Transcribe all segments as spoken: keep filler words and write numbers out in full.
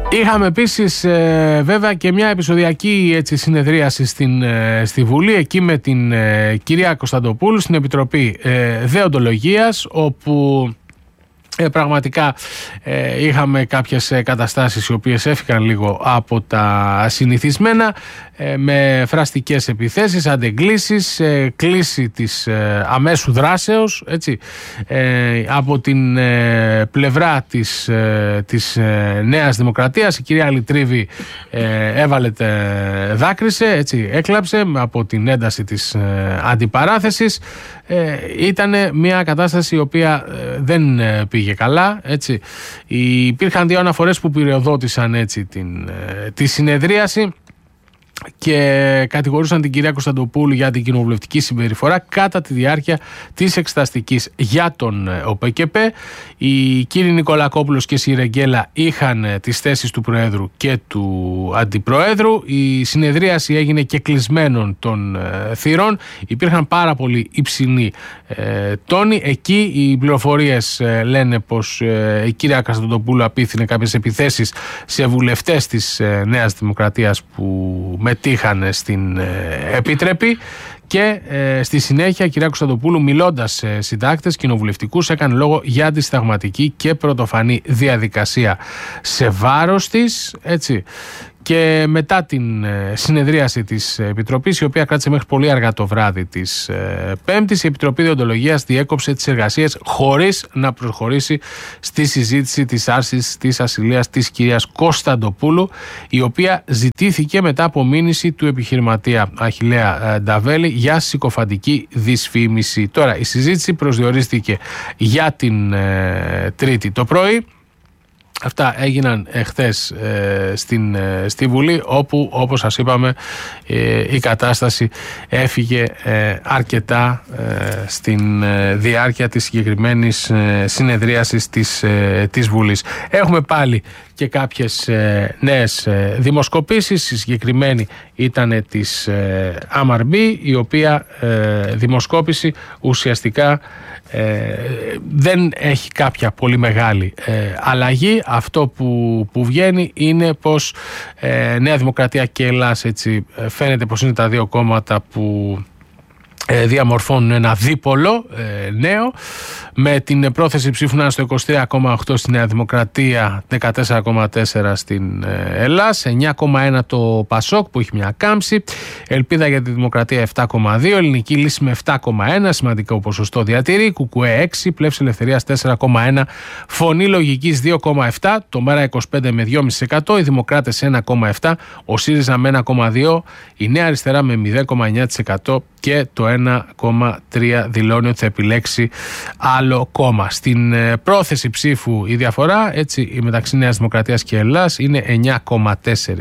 Είχαμε επίσης ε, βέβαια και μια επεισοδιακή έτσι, συνεδρίαση στην, ε, στη Βουλή, εκεί με την ε, κυρία Κωνσταντοπούλου στην Επιτροπή ε, Δεοντολογίας, όπου Ε, πραγματικά ε, είχαμε κάποιες ε, καταστάσεις οι οποίες έφυγαν λίγο από τα συνηθισμένα, ε, με φραστικές επιθέσεις, αντεγκλήσεις, ε, κλίση της ε, αμέσου δράσεως, έτσι, ε, από την ε, πλευρά της, ε, της ε, Νέας Δημοκρατίας. Η κυρία Λιτρίβη ε, έβαλε, δάκρυσε, έτσι, έκλαψε από την ένταση της ε, αντιπαράθεσης. Ε, ήταν μια κατάσταση η οποία ε, δεν ε, πήγε καλά, έτσι. Υπήρχαν δύο αναφορές που πυρεοδότησαν έτσι την, ε, τη συνεδρίαση και κατηγορούσαν την κυρία Κωνσταντοπούλου για την κοινοβουλευτική συμπεριφορά κατά τη διάρκεια της εξεταστικής για τον ΟΠΕΚΕΠΕ. Οι κύριοι Νικολακόπουλος και Σιρεγγέλα είχαν τις θέσεις του Προέδρου και του Αντιπροέδρου. Η συνεδρίαση έγινε και κλεισμένων των ε, θυρών. Υπήρχαν πάρα πολύ υψηλοί ε, τόνοι. Εκεί οι πληροφορίες ε, λένε πως ε, η κυρία Κωνσταντοπούλου απίθυνε κάποιες επιθέσεις σε βουλευτές της ε, Νέας Δημοκρατίας που μετήχαν στην ε, Επίτρεπη. Και ε, στη συνέχεια η κυρία Κωνσταντοπούλου, μιλώντας σε συντάκτες κοινοβουλευτικούς, έκανε λόγο για τη συνταγματική και πρωτοφανή διαδικασία σε βάρος της, έτσι. Και μετά την ε, συνεδρίαση της Επιτροπής, η οποία κράτησε μέχρι πολύ αργά το βράδυ της ε, Πέμπτης, η Επιτροπή Δεοντολογίας διέκοψε τις εργασίες χωρίς να προχωρήσει στη συζήτηση της άρσης της ασυλίας της κυρίας Κωνσταντοπούλου, η οποία ζητήθηκε μετά από μήνυση του επιχειρηματία Αχιλλέα ε, Νταβέλη για συκοφαντική δυσφήμιση. Τώρα, η συζήτηση προσδιορίστηκε για την ε, Τρίτη το πρωί. Αυτά έγιναν εχθές ε, στην, ε, στη Βουλή, όπου, όπως σας είπαμε, ε, η κατάσταση έφυγε ε, αρκετά ε, στην ε, διάρκεια της συγκεκριμένης ε, συνεδρίασης της, ε, της Βουλής. Έχουμε πάλι και κάποιες ε, νέες ε, δημοσκοπήσεις. Η συγκεκριμένη ήταν της ε, Άμαρμπι, η οποία ε, δημοσκόπηση ουσιαστικά Ε, δεν έχει κάποια πολύ μεγάλη ε, αλλαγή. Αυτό που, που βγαίνει είναι πως ε, Νέα Δημοκρατία και Ελλάς, έτσι, φαίνεται πως είναι τα δύο κόμματα που ε, διαμορφώνουν ένα δίπολο ε, νέο, με την πρόθεση ψήφου να είναι στο είκοσι τρία κόμμα οκτώ στη Νέα Δημοκρατία, δεκατέσσερα κόμμα τέσσερα στην ε, Ελλάς, εννιά κόμμα ένα το Πασόκ που έχει μια κάμψη, Ελπίδα για τη Δημοκρατία επτά κόμμα δύο, Ελληνική Λύση με επτά κόμμα ένα, σημαντικό ποσοστό διατηρεί, Κουκουέ έξι, Πλεύση Ελευθερίας τέσσερα κόμμα ένα, Φωνή Λογικής δύο κόμμα επτά, το Μέρα είκοσι πέντε με δύο κόμμα πέντε τοις εκατό, οι Δημοκράτες ένα κόμμα επτά, ο ΣΥΡΙΖΑ με ένα κόμμα δύο, η Νέα Αριστερά με μηδέν κόμμα εννιά τοις εκατό και το ένα κόμμα τρία δηλώνει ότι θα επιλέξει άλλο κόμμα. Στην ε, πρόθεση ψήφου η διαφορά, έτσι, η μεταξύ Νέας Δημοκρατίας και Ελλάς είναι εννιά κόμμα τέσσερα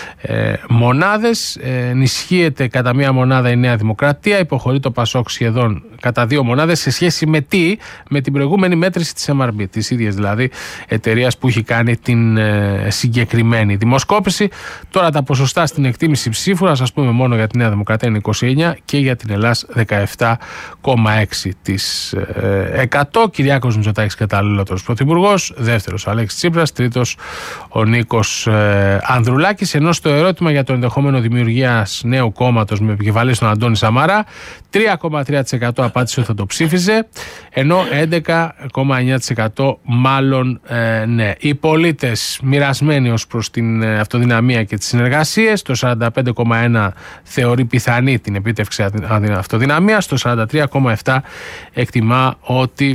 ε, μονάδες. Ε, ενισχύεται κατά μία μονάδα η Νέα Δημοκρατία, υποχωρεί το Πασόκ σχεδόν κατά δύο μονάδες σε σχέση με τι, με την προηγούμενη μέτρηση της Εμ Αρ Μπι, της ίδιας δηλαδή εταιρείας που έχει κάνει την ε, συγκεκριμένη δημοσκόπηση. Τώρα τα ποσοστά στην εκτίμηση ψήφου, να σας πούμε μόνο για τη Νέα Δημοκρατία είναι είκοσι εννιά και για την Ελλάς δεκαεπτά κόμμα έξι τοις εκατό. Κυριάκος Μητσοτάκης καταλληλότερος πρωθυπουργός, δεύτερος Αλέξης Τσίπρας, τρίτος ο Νίκος ε, Ανδρουλάκης. Ενώ στο ερώτημα για το ενδεχόμενο δημιουργίας νέου κόμματος με επικεφαλής τον Αντώνη Σαμαρά, τρία κόμμα τρία τοις εκατό απάντησε ότι θα το ψήφιζε, ενώ έντεκα κόμμα εννιά τοις εκατό μάλλον ε, ναι. Οι πολίτες μοιρασμένοι ως προς την ε, αυτοδυναμία και τις συνεργασίες, το σαράντα πέντε κόμμα ένα θεωρεί πιθανή την επίτευξη αυτοδυναμίας, το σαράντα τρία κόμμα επτά εκτιμά ότι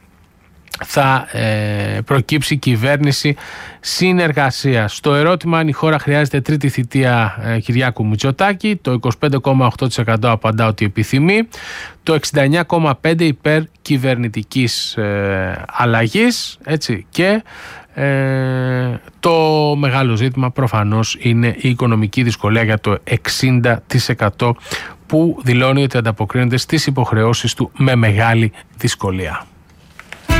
θα ε, προκύψει κυβέρνηση συνεργασίας. Στο ερώτημα αν η χώρα χρειάζεται τρίτη θητεία ε, Κυριάκου Μητσοτάκη, το είκοσι πέντε κόμμα οκτώ τοις εκατό απαντά ότι επιθυμεί, το εξήντα εννιά κόμμα πέντε τοις εκατό υπέρ κυβερνητικής ε, αλλαγής, έτσι, και ε, το μεγάλο ζήτημα προφανώς είναι η οικονομική δυσκολία για το εξήντα τοις εκατό που δηλώνει ότι ανταποκρίνεται στις υποχρεώσεις του με μεγάλη δυσκολία.